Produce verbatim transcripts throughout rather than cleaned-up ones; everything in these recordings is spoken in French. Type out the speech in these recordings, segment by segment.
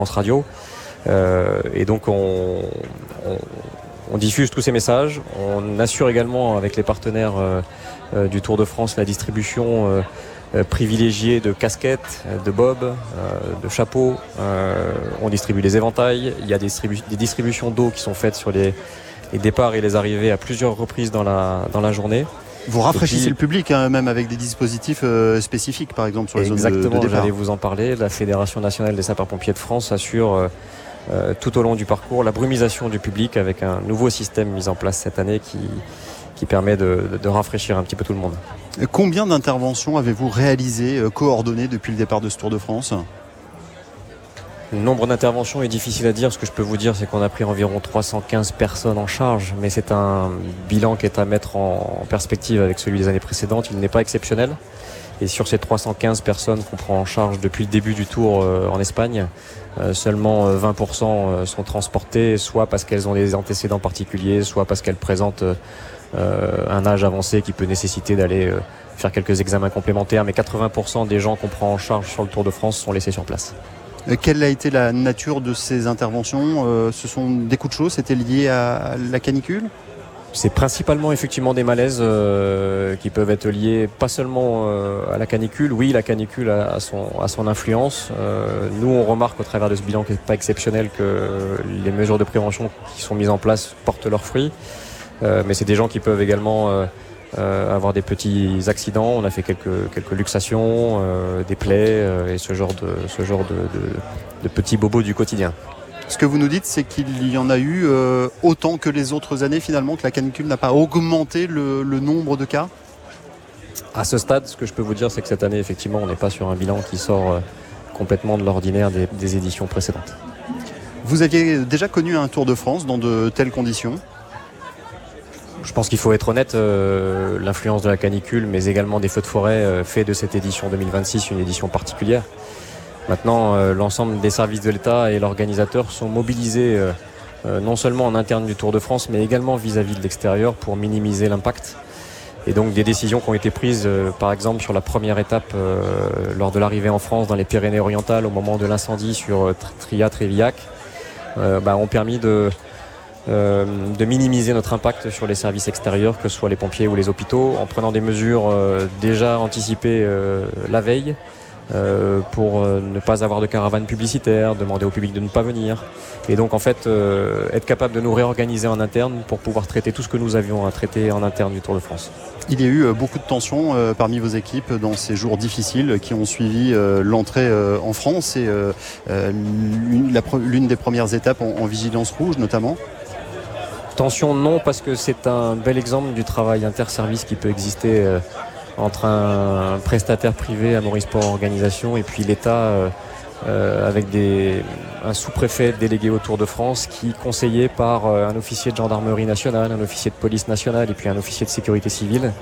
France Radio. Euh, et donc on, on, on diffuse tous ces messages. On assure également avec les partenaires euh, euh, du Tour de France la distribution euh, euh, privilégiée de casquettes, de bobs, euh, de chapeaux. Euh, on distribue des éventails. Il y a des, distribu- des distributions d'eau qui sont faites sur les, les départs et les arrivées à plusieurs reprises dans la, dans la journée. Vous rafraîchissez puis, le public, hein, même avec des dispositifs euh, spécifiques, par exemple, sur les zones de, de départ. Exactement, j'allais vous en parler. La Fédération nationale des sapeurs-pompiers de France assure euh, euh, tout au long du parcours la brumisation du public avec un nouveau système mis en place cette année qui, qui permet de, de, de rafraîchir un petit peu tout le monde. Combien d'interventions avez-vous réalisées, euh, coordonnées depuis le départ de ce Tour de France ? Le nombre d'interventions est difficile à dire. Ce que je peux vous dire, c'est qu'on a pris environ trois cent quinze personnes en charge, mais c'est un bilan qui est à mettre en perspective avec celui des années précédentes. Il n'est pas exceptionnel. Et sur ces trois cent quinze personnes qu'on prend en charge depuis le début du Tour euh, en Espagne, euh, seulement euh, vingt pour cent sont transportées, soit parce qu'elles ont des antécédents particuliers, soit parce qu'elles présentent euh, un âge avancé qui peut nécessiter d'aller euh, faire quelques examens complémentaires. Mais quatre-vingts pour cent des gens qu'on prend en charge sur le Tour de France sont laissés sur place. Quelle a été la nature de ces interventions ? euh, Ce sont des coups de chaud, c'était lié à la canicule ? C'est principalement effectivement des malaises euh, qui peuvent être liés pas seulement euh, à la canicule. Oui, la canicule a, a, son, a son influence. Euh, nous, on remarque au travers de ce bilan qui n'est pas exceptionnel que les mesures de prévention qui sont mises en place portent leurs fruits. Euh, mais c'est des gens qui peuvent également euh, euh, avoir des petits accidents. On a fait quelques, quelques luxations, euh, des plaies euh, et ce genre, de, ce genre de, de, de petits bobos du quotidien. Ce que vous nous dites, c'est qu'il y en a eu euh, autant que les autres années finalement, que la canicule n'a pas augmenté le, le nombre de cas ? À ce stade, ce que je peux vous dire, c'est que cette année, effectivement, on n'est pas sur un bilan qui sort euh, complètement de l'ordinaire des, des éditions précédentes. Vous aviez déjà connu un Tour de France dans de telles conditions ? Je pense qu'il faut être honnête, euh, l'influence de la canicule, mais également des feux de forêt, euh, fait de cette édition deux mille vingt-six une édition particulière. Maintenant, euh, l'ensemble des services de l'État et l'organisateur sont mobilisés euh, euh, non seulement en interne du Tour de France, mais également vis-à-vis de l'extérieur pour minimiser l'impact. Et donc des décisions qui ont été prises, euh, par exemple, sur la première étape euh, lors de l'arrivée en France dans les Pyrénées-Orientales au moment de l'incendie sur euh, Tria-Trévillac, euh, bah, ont permis de... Euh, de minimiser notre impact sur les services extérieurs, que ce soit les pompiers ou les hôpitaux, en prenant des mesures euh, déjà anticipées euh, la veille euh, pour euh, ne pas avoir de caravane publicitaire, demander au public de ne pas venir. Et donc en fait, euh, être capable de nous réorganiser en interne pour pouvoir traiter tout ce que nous avions à traiter en interne du Tour de France. Il y a eu beaucoup de tensions euh, parmi vos équipes dans ces jours difficiles qui ont suivi euh, l'entrée euh, en France et euh, l'une, la, l'une des premières étapes en, en vigilance rouge notamment. Tension non, parce que c'est un bel exemple du travail interservice qui peut exister euh, entre un, un prestataire privé, Amaury Sport Organisation, et puis l'État euh, euh, avec des, un sous-préfet délégué au Tour de France qui, conseillé par euh, un officier de gendarmerie nationale, un officier de police nationale et puis un officier de sécurité civile,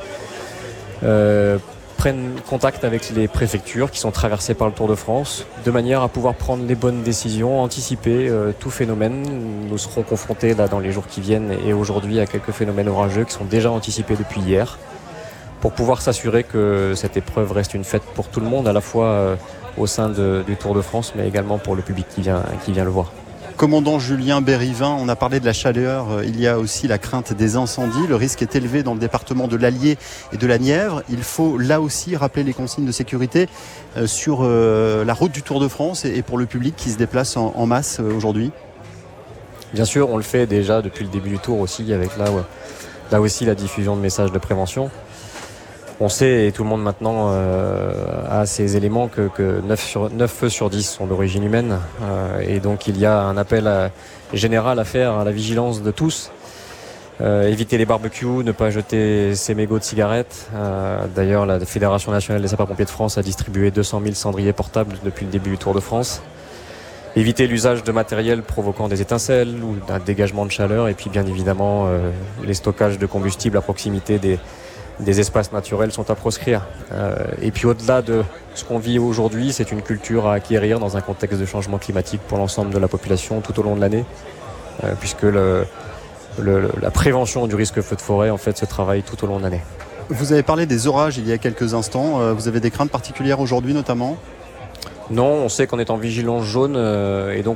euh, prennent contact avec les préfectures qui sont traversées par le Tour de France de manière à pouvoir prendre les bonnes décisions, anticiper euh, tout phénomène. Nous serons confrontés là dans les jours qui viennent et aujourd'hui à quelques phénomènes orageux qui sont déjà anticipés depuis hier pour pouvoir s'assurer que cette épreuve reste une fête pour tout le monde, à la fois euh, au sein de, du Tour de France mais également pour le public qui vient, qui vient le voir. Commandant Julien Bérivin, on a parlé de la chaleur, il y a aussi la crainte des incendies. Le risque est élevé dans le département de l'Allier et de la Nièvre. Il faut là aussi rappeler les consignes de sécurité sur la route du Tour de France et pour le public qui se déplace en masse aujourd'hui. Bien sûr, on le fait déjà depuis le début du Tour aussi, avec là, là aussi la diffusion de messages de prévention. On sait, et tout le monde maintenant euh, a ces éléments, que, que neuf feux sur dix sont d'origine humaine. Euh, et donc il y a un appel à, général à faire à la vigilance de tous. Euh, éviter les barbecues, ne pas jeter ses mégots de cigarettes. Euh, d'ailleurs, la Fédération nationale des sapeurs-pompiers de France a distribué deux cent mille cendriers portables depuis le début du Tour de France. Éviter l'usage de matériel provoquant des étincelles ou un dégagement de chaleur. Et puis bien évidemment, euh, les stockages de combustible à proximité des des espaces naturels sont à proscrire. Euh, et puis au-delà de ce qu'on vit aujourd'hui, c'est une culture à acquérir dans un contexte de changement climatique pour l'ensemble de la population tout au long de l'année, euh, puisque le, le, la prévention du risque feu de forêt en fait se travaille tout au long de l'année. Vous avez parlé des orages il y a quelques instants. Euh, vous avez des craintes particulières aujourd'hui notamment ? Non, on sait qu'on est en vigilance jaune euh, et donc